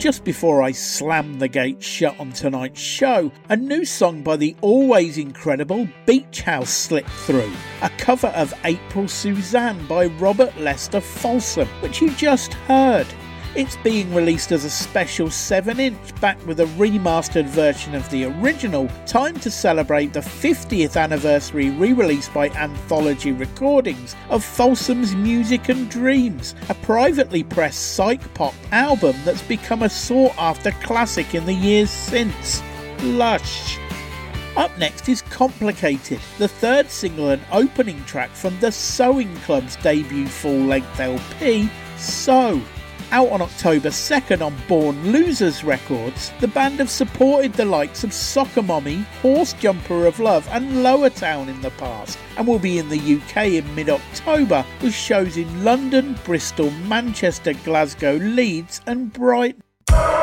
just before I slam the gate shut on tonight's show, a new song by the always incredible Beach House slipped through, a cover of April Suzanne by Robert Lester Folsom, which you just heard. It's being released as a special 7-inch back with a remastered version of the original, timed to celebrate the 50th anniversary re-release by Anthology Recordings of Folsom's Music and Dreams, a privately pressed psych pop album that's become a sought-after classic in the years since. Lush. Up next is Complicated, the third single and opening track from the Sewing Club's debut full-length LP, So. Out on October 2nd on Born Losers Records, the band have supported the likes of Soccer Mommy, Horse Jumper of Love and Lower Town in the past, and will be in the UK in mid-October with shows in London, Bristol, Manchester, Glasgow, Leeds and Brighton.